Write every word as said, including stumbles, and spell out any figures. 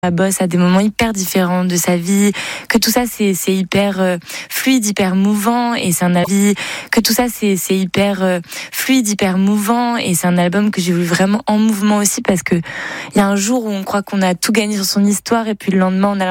bosse à des moments hyper différents de sa vie, que tout ça c'est c'est hyper euh, fluide, hyper mouvant, et c'est un avis que tout ça c'est c'est hyper euh, fluide, hyper mouvant, et c'est un album que j'ai voulu vraiment en mouvement aussi, parce que il y a un jour où on croit qu'on a tout gagné sur son histoire et puis le lendemain on a